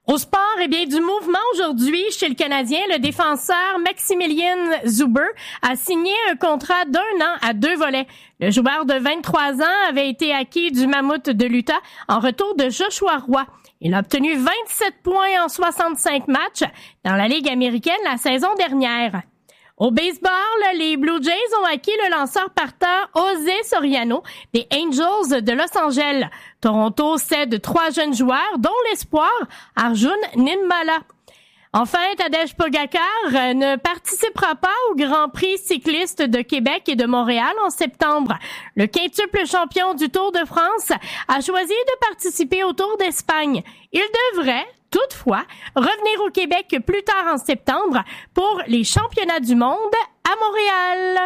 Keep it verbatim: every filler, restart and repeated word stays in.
Au sport, eh bien, du mouvement aujourd'hui chez le Canadien, le défenseur Maximilian Zuber a signé un contrat d'un an à deux volets. Le joueur de vingt-trois ans avait été acquis du Mammouth de l'Utah en retour de Joshua Roy. Il a obtenu vingt-sept points en soixante-cinq matchs dans la Ligue américaine la saison dernière. Au baseball, les Blue Jays ont acquis le lanceur partant José Soriano des Angels de Los Angeles. Toronto cède trois jeunes joueurs, dont l'espoir Arjun Nimbala. Enfin, Tadej Pogacar ne participera pas au Grand Prix cycliste de Québec et de Montréal en septembre. Le quintuple champion du Tour de France a choisi de participer au Tour d'Espagne. Il devrait toutefois revenir au Québec plus tard en septembre pour les championnats du monde à Montréal.